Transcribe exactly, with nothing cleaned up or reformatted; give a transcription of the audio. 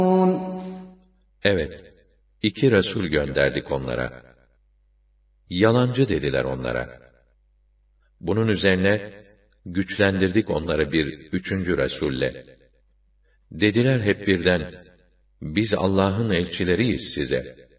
Evet, iki Resul gönderdik onlara. Yalancı dediler onlara. Bunun üzerine güçlendirdik onları bir üçüncü Resul'le. Dediler hep birden, biz Allah'ın elçileriyiz size.